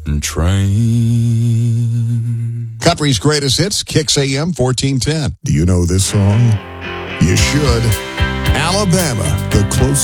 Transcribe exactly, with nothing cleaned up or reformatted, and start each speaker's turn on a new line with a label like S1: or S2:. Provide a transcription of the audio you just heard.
S1: train.
S2: Country's greatest hits, Kicks A M fourteen ten. Do you know this song? You should. Alabama, the closest.